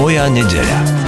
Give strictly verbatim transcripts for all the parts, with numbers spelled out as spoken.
Moja nedeľa.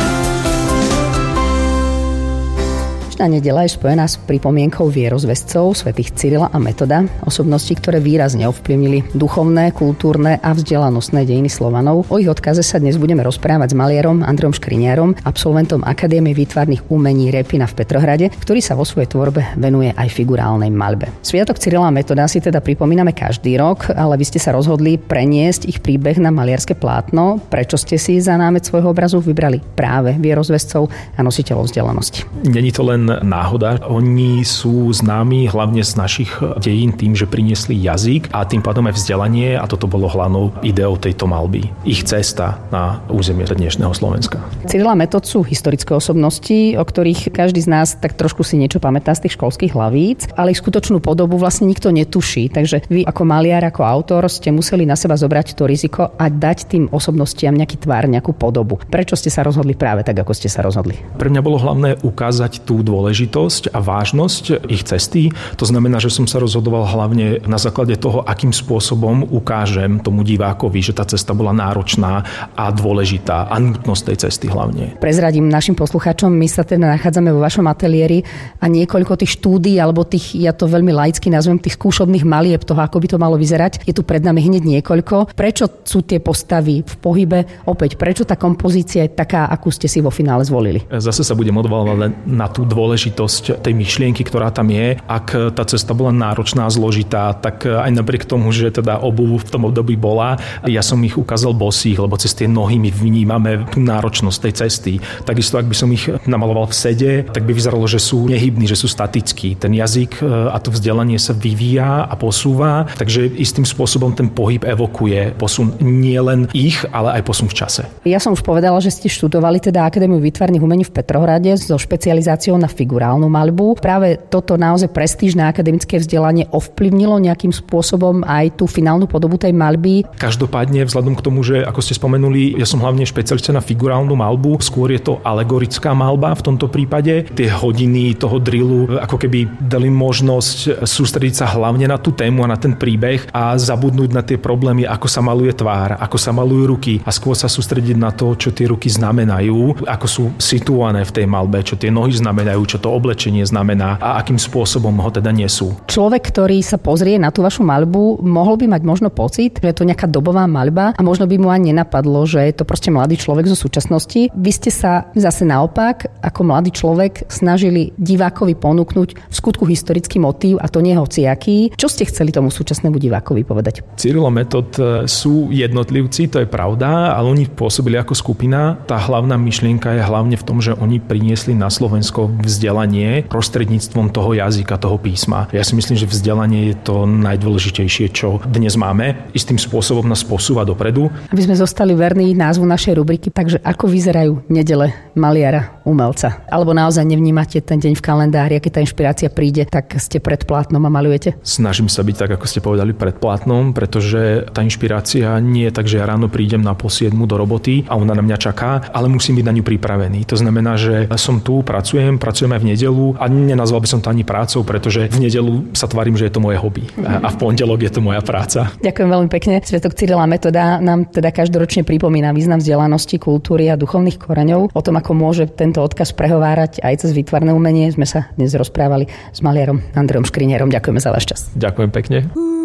Dnešná nedeľa je spojená s pripomienkou vierozvescov svätých Cyrila a Metoda, osobností, ktoré výrazne ovplyvnili duchovné, kultúrne a vzdelanostné dejiny Slovanov. O ich odkaze sa dnes budeme rozprávať s maliarom Andreom Škriňárom, absolventom Akadémie výtvarných umení Repina v Petrohrade, ktorý sa vo svojej tvorbe venuje aj figurálnej maľbe. Sviatok Cyrila a Metoda si teda pripomíname každý rok, ale vy ste sa rozhodli preniesť ich príbeh na maliarske plátno. Prečo ste si za námet svojho obrazu vybrali práve vierozvescov a nositeľov vzdelanosti? Není to len náhoda. Oni sú známi hlavne z našich dejín tým, že priniesli jazyk a tým pádom aj vzdelanie a toto bolo hlavnou ideou tejto maľby. Ich cesta na územie dnešného Slovenska. Cyril a Metod sú historické osobnosti, o ktorých každý z nás tak trošku si niečo pamätá z tých školských hlavíc, ale ich skutočnú podobu vlastne nikto netuší. Takže vy ako maliar, ako autor ste museli na seba zobrať to riziko a dať tým osobnostiam nejaký tvár, nejakú podobu. Prečo ste sa rozhodli práve tak, ako ste sa rozhodli? Pre mňa bolo hlavné ukázať tú dôležitosť a vážnosť ich cesty. To znamená, že som sa rozhodoval hlavne na základe toho, akým spôsobom ukážem tomu divákovi, že tá cesta bola náročná a dôležitá a nutnosť tej cesty hlavne. Prezradím našim poslucháčom, my sa teda nachádzame vo vašom ateliéri a niekoľko tých štúdií alebo tých, ja to veľmi laicky nazvem, tých skúšobných malieb toho, ako by to malo vyzerať, je tu pred nami hneď niekoľko. Prečo sú tie postavy v pohybe? Opäť, prečo tá kompozícia je taká, akú ste si vo finále zvolili? Zase sa budem odvolávať na tú dôležitosť tej myšlienky, ktorá tam je. Ak tá cesta bola náročná a zložitá, tak aj napriek tomu, že teda obuv v tom období bola, ja som ich ukázal bosých, lebo cez tie nohy my vnímame tú náročnosť tej cesty. Takisto, ak by som ich namaloval v sede, tak by vyzeralo, že sú nehybní, že sú statickí. Ten jazyk a to vzdelanie sa vyvíja a posúva, takže istým spôsobom ten pohyb evokuje posun nielen ich, ale aj posun v čase. Ja som už povedala, že ste študovali teda Akadémiu výtvarných umení v Petrohrade so špecializáciou na figurálnu maľbu. Práve toto naozaj prestížne akademické vzdelanie ovplyvnilo nejakým spôsobom aj tú finálnu podobu tej maľby? Každopádne, vzhľadom k tomu, že ako ste spomenuli, ja som hlavne špecialista na figurálnu maľbu, skôr je to alegorická maľba v tomto prípade. Tie hodiny toho drillu ako keby dali možnosť sústrediť sa hlavne na tú tému a na ten príbeh a zabudnúť na tie problémy, ako sa maluje tvár, ako sa malujú ruky a skôr sa sústrediť na to, čo tie ruky znamenajú, ako sú situované v tej maľbe, čo tie nohy znamenajú, čo to oblečenie znamená a akým spôsobom ho teda nesú. Človek, ktorý sa pozrie na tú vašu maľbu, mohol by mať možno pocit, že je to nejaká dobová maľba a možno by mu ani nenapadlo, že je to proste mladý človek zo súčasnosti. Vy ste sa zase naopak ako mladý človek snažili divákovi ponúknuť v skutku historický motív a to nie hociaký. Čo ste chceli tomu súčasnému divákovi povedať? Cyril a Metod sú jednotlivci, to je pravda, ale oni pôsobili ako skupina. Tá hlavná myšlienka je hlavne v tom, že oni priniesli na Slovensko vzdelanie prostredníctvom toho jazyka, toho písma. Ja si myslím, že vzdelanie je to najdôležitejšie, čo dnes máme. Istým spôsobom nás posúva dopredu. Aby sme zostali verní názvu našej rubriky, takže ako vyzerajú nedele maliara, umelca? Alebo naozaj nevnímate ten deň v kalendári, keď tá inšpirácia príde, tak ste pred plátnom a malujete? Snažím sa byť tak, ako ste povedali, pred plátnom, pretože tá inšpirácia nie je tak, že ja ráno prídem na pol siedmu do roboty a ona na mňa čaká, ale musím byť na ňu pripravený. To znamená, že som tu, pracujem, pracujem aj v nedeľu a nenazval by som to ani prácou, pretože v nedeľu sa tvarím, že je to moje hobby a v pondelok je to moja práca. Ďakujem veľmi pekne. Sviatok Cyrila a Metoda nám teda každoročne pripomína význam vzdelanosti, kultúry a duchovných koreňov. O tom, ako môže tento odkaz prehovárať aj cez výtvarné umenie, sme sa dnes rozprávali s maliarom Andreom Škriňárom. Ďakujeme za váš čas. Ďakujem pekne.